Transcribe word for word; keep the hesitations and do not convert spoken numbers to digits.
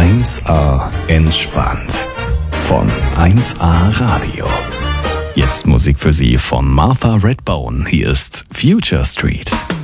eins A entspannt von eins A Radio. Jetzt Musik für Sie von Martha Redbone. Hier ist Future Street.